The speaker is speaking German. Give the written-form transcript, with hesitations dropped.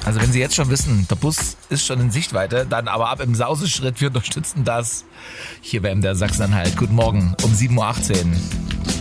Also wenn Sie jetzt schon wissen, der Bus ist schon in Sichtweite, dann aber ab im Sauseschritt. Wir unterstützen das hier bei MDR Sachsen-Anhalt. Guten Morgen um 7.18 Uhr.